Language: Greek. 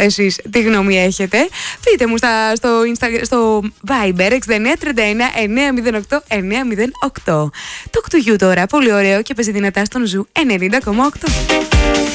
εσείς τι γνώμη έχετε. Πείτε μου στο Viber 6931 908 908. Το Talk to You τώρα, πολύ ωραίο και παίζει δυνατά στον Ζου 90,8.